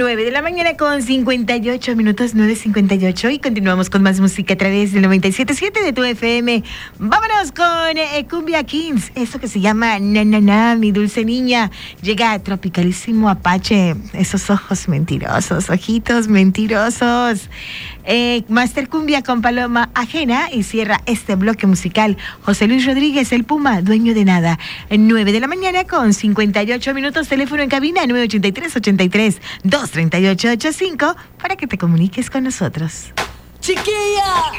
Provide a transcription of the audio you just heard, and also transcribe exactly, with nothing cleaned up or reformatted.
nueve de la mañana con cincuenta y ocho minutos, nueve cincuenta y ocho, y continuamos con más música a través del noventa y siete punto siete de tu F M. Vámonos con eh, Cumbia Kings, esto que se llama Na Na Na, mi dulce niña. Llega Tropicalísimo Apache, esos ojos mentirosos, ojitos mentirosos. Eh, Master Cumbia con Paloma Ajena, y cierra este bloque musical José Luis Rodríguez, el Puma, Dueño de Nada. nueve de la mañana con cincuenta y ocho minutos, teléfono en cabina nueve ocho tres, ocho tres, dos tres ocho, ocho cinco para que te comuniques con nosotros. ¡Chiquilla!